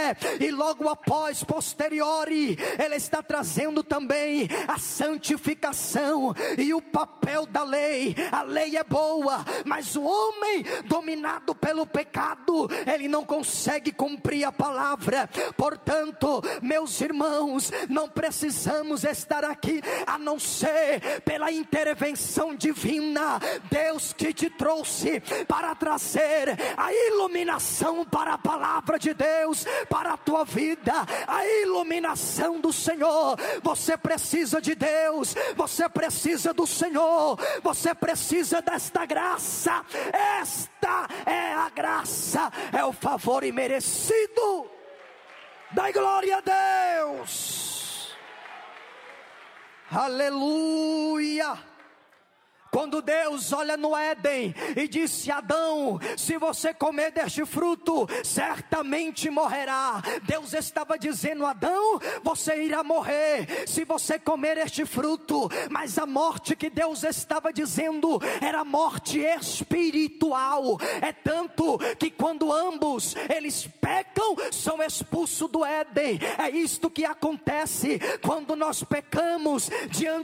fé, e logo após, posteriori, ele está trazendo também a santificação e o papel da lei. A lei é boa, mas o homem dominado pelo pecado, ele não consegue cumprir a palavra. Portanto, meus irmãos, não precisamos estar aqui a não ser pela intervenção divina. Deus que te trouxe para trazer a iluminação para a palavra de Deus, para a tua vida, a iluminação do Senhor. Você precisa de Deus, você precisa do Senhor, você precisa desta graça. Esta é a graça, é o favor imerecido. Dai glória a Deus. Aleluia. Quando Deus olha no Éden e disse: Adão, se você comer deste fruto, certamente morrerá. Deus estava dizendo: Adão, você irá morrer se você comer este fruto. Mas a morte que Deus estava dizendo era morte espiritual. É tanto que quando ambos eles pecam, são expulsos do Éden. É isto que acontece quando nós pecamos diante